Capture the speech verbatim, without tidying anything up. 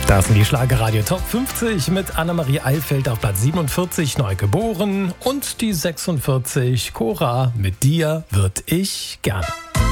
Das sind die Schlagerradio Top fünfzig mit Annemarie Eilfeld auf Platz siebenundvierzig, Neugeboren, und die sechsundvierzig, Cora, mit dir würd ich gern.